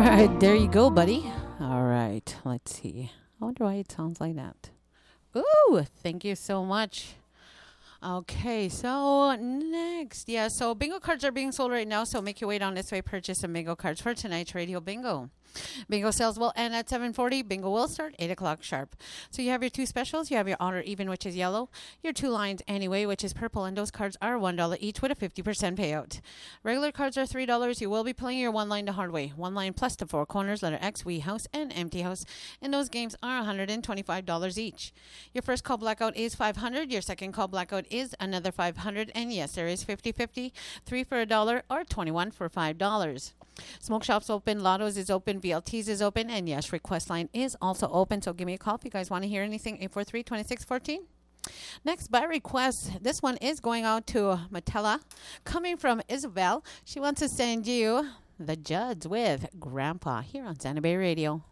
right, there you go, buddy. All right, let's see. I wonder why it sounds like that. Ooh, thank you so much. Okay, so next, yeah, so bingo cards are being sold right now, so make your way down this way, purchase some bingo cards for tonight's radio bingo. Bingo sales will end at 7:40. Bingo will start 8 o'clock sharp. So you have your two specials. You have your odd or even, which is yellow. Your two lines anyway, which is purple. And those cards are $1 each with a 50% payout. Regular cards are $3. You will be playing your one line the hard way. One line plus the four corners, letter X, Wee House, and Empty House. And those games are $125 each. Your first call blackout is $500. Your second call blackout is another $500. And yes, there is 50-50. 3 for $1 or 21 for $5. Smoke shops open, Lottos is open, VLTs is open, and yes, request line is also open. So give me a call if you guys want to hear anything. 843-2614. Next, by request, this one is going out to Matella, coming from Isabel. She wants to send you the Judds with Grandpa here on Santa Bay Radio.